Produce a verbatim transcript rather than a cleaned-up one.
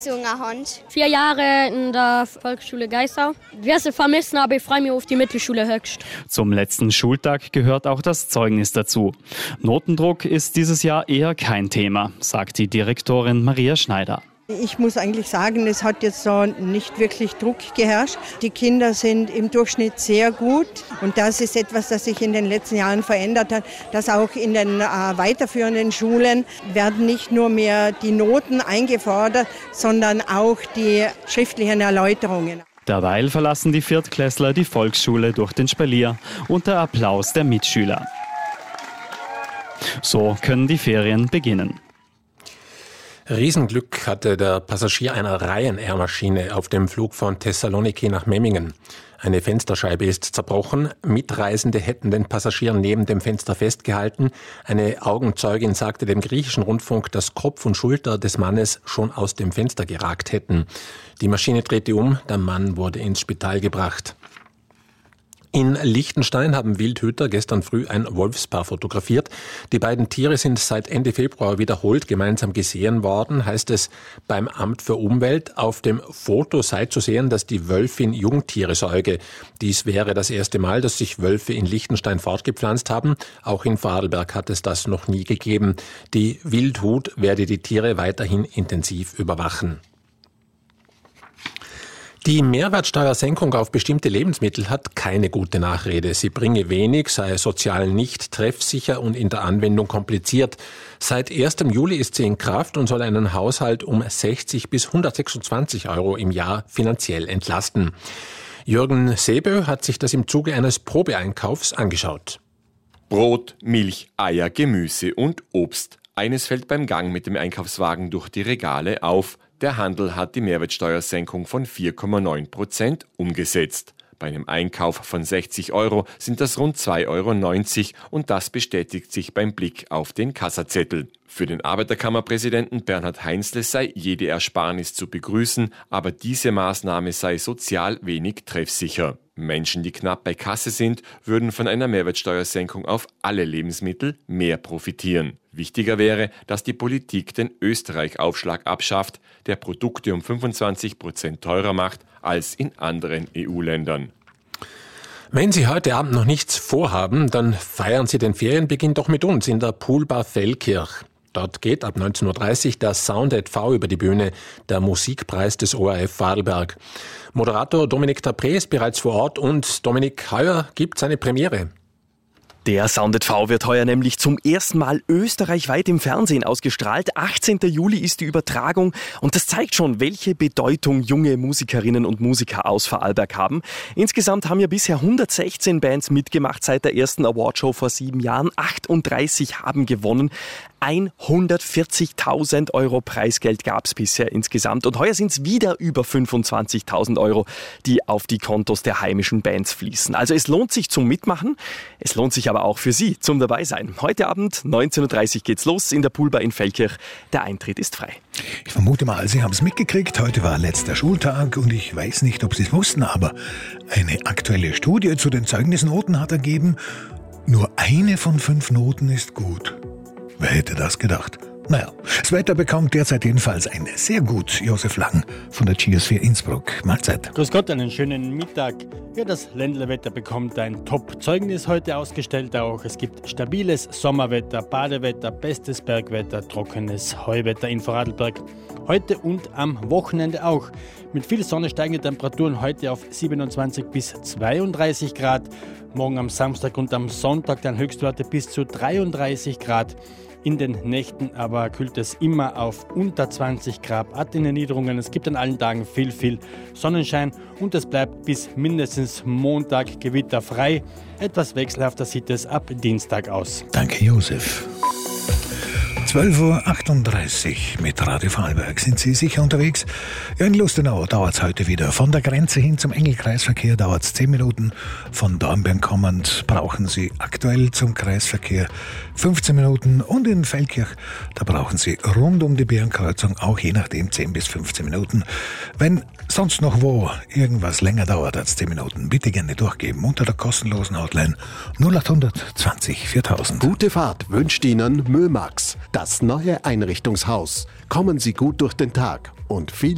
Junger Hund. Vier Jahre in der Volksschule Geissau. Wir sie vermissen, aber ich freue mich auf die Mittelschule Höchst. Zum letzten Schultag gehört auch das Zeugnis dazu. Notendruck ist dieses Jahr eher kein Thema, sagt die Direktorin Maria Schneider. Ich muss eigentlich sagen, es hat jetzt so nicht wirklich Druck geherrscht. Die Kinder sind im Durchschnitt sehr gut und das ist etwas, das sich in den letzten Jahren verändert hat, dass auch in den äh, weiterführenden Schulen werden nicht nur mehr die Noten eingefordert, sondern auch die schriftlichen Erläuterungen. Derweil verlassen die Viertklässler die Volksschule durch den Spalier unter Applaus der Mitschüler. So können die Ferien beginnen. Riesenglück hatte der Passagier einer Ryanair-Maschine auf dem Flug von Thessaloniki nach Memmingen. Eine Fensterscheibe ist zerbrochen. Mitreisende hätten den Passagier neben dem Fenster festgehalten. Eine Augenzeugin sagte dem griechischen Rundfunk, dass Kopf und Schulter des Mannes schon aus dem Fenster geragt hätten. Die Maschine drehte um, der Mann wurde ins Spital gebracht. In Liechtenstein haben Wildhüter gestern früh ein Wolfspaar fotografiert. Die beiden Tiere sind seit Ende Februar wiederholt gemeinsam gesehen worden, heißt es beim Amt für Umwelt. Auf dem Foto sei zu sehen, dass die Wölfin Jungtiere säuge. Dies wäre das erste Mal, dass sich Wölfe in Liechtenstein fortgepflanzt haben. Auch in Vorarlberg hat es das noch nie gegeben. Die Wildhut werde die Tiere weiterhin intensiv überwachen. Die Mehrwertsteuersenkung auf bestimmte Lebensmittel hat keine gute Nachrede. Sie bringe wenig, sei sozial nicht treffsicher und in der Anwendung kompliziert. Seit ersten Juli ist sie in Kraft und soll einen Haushalt um sechzig bis hundertsechsundzwanzig Euro im Jahr finanziell entlasten. Jürgen Sebö hat sich das im Zuge eines Probeeinkaufs angeschaut. Brot, Milch, Eier, Gemüse und Obst. Eines fällt beim Gang mit dem Einkaufswagen durch die Regale auf. Der Handel hat die Mehrwertsteuersenkung von vier Komma neun Prozent umgesetzt. Bei einem Einkauf von sechzig Euro sind das rund zwei Euro neunzig und das bestätigt sich beim Blick auf den Kassazettel. Für den Arbeiterkammerpräsidenten Bernhard Heinzle sei jede Ersparnis zu begrüßen, aber diese Maßnahme sei sozial wenig treffsicher. Menschen, die knapp bei Kasse sind, würden von einer Mehrwertsteuersenkung auf alle Lebensmittel mehr profitieren. Wichtiger wäre, dass die Politik den Österreich-Aufschlag abschafft, der Produkte um fünfundzwanzig Prozent teurer macht als in anderen E U-Ländern. Wenn Sie heute Abend noch nichts vorhaben, dann feiern Sie den Ferienbeginn doch mit uns in der Poolbar Feldkirch. Dort geht ab neunzehn Uhr dreißig der Sound at V über die Bühne, der Musikpreis des O R F Vorarlberg. Moderator Dominik Tapré ist bereits vor Ort und Dominik, heuer gibt's eine Premiere. Der Sound at V wird heuer nämlich zum ersten Mal österreichweit im Fernsehen ausgestrahlt. achtzehnten Juli ist die Übertragung und das zeigt schon, welche Bedeutung junge Musikerinnen und Musiker aus Vorarlberg haben. Insgesamt haben ja bisher hundertsechzehn Bands mitgemacht seit der ersten Awardshow vor sieben Jahren. achtunddreißig haben gewonnen. hundertvierzigtausend Euro Preisgeld gab es bisher insgesamt und heuer sind es wieder über fünfundzwanzigtausend Euro, die auf die Kontos der heimischen Bands fließen. Also es lohnt sich zum Mitmachen, es lohnt sich aber auch für Sie zum Dabeisein. Heute Abend neunzehn Uhr dreißig geht's los in der Poolbar in Feldkirch. Der Eintritt ist frei. Ich vermute mal, Sie haben es mitgekriegt. Heute war letzter Schultag und ich weiß nicht, ob Sie es wussten, aber eine aktuelle Studie zu den Zeugnisnoten hat ergeben, nur eine von fünf Noten ist gut. Wer hätte das gedacht? Naja, das Wetter bekommt derzeit jedenfalls ein sehr gut. Josef Lang von der Geosphere Innsbruck. Mahlzeit. Grüß Gott, einen schönen Mittag. Ja, das Ländlerwetter bekommt ein Top-Zeugnis heute ausgestellt auch. Es gibt stabiles Sommerwetter, Badewetter, bestes Bergwetter, trockenes Heuwetter in Vorarlberg. Heute und am Wochenende auch. Mit viel Sonne steigen die Temperaturen heute auf siebenundzwanzig bis zweiunddreißig Grad. Morgen am Samstag und am Sonntag dann Höchstwerte bis zu dreiunddreißig Grad. In den Nächten aber kühlt es immer auf unter zwanzig Grad in den Niederungen. Es gibt an allen Tagen viel, viel Sonnenschein und es bleibt bis mindestens Montag gewitterfrei. Etwas wechselhafter sieht es ab Dienstag aus. Danke, Josef. zwölf Uhr achtunddreißig mit Radio Vorarlberg. Sind Sie sicher unterwegs? Ja, in Lustenau dauert es heute wieder. Von der Grenze hin zum Engelkreisverkehr dauert es zehn Minuten. Von Dornbirn kommend brauchen Sie aktuell zum Kreisverkehr fünfzehn Minuten. Und in Feldkirch, da brauchen Sie rund um die Bärenkreuzung auch je nachdem zehn bis fünfzehn Minuten. Wenn sonst noch wo irgendwas länger dauert als zehn Minuten, bitte gerne durchgeben unter der kostenlosen Hotline null acht zwanzig viertausend. Gute Fahrt wünscht Ihnen Mömax, das neue Einrichtungshaus. Kommen Sie gut durch den Tag und viel